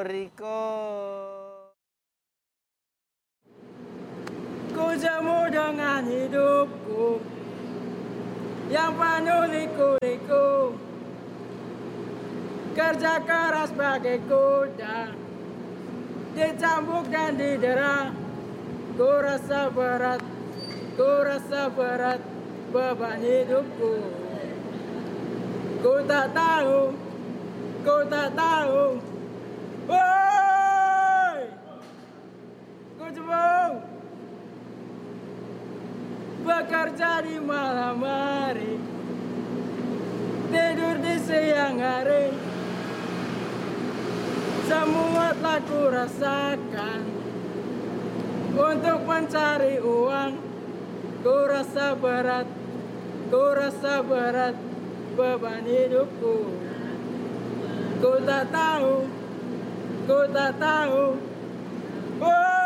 Riko. Ku jamu dengan hidupku yang penuh liku-liku, kerja keras bagai kuda, dicambuk dan didera. Ku rasa berat beban hidupku. Ku tak tahu. Woi, ku cembung bekerja di malam hari, tidur di siang hari. Semua telah ku rasakan untuk mencari uang. Ku rasa berat beban hidupku. Ku tak tahu. Woi.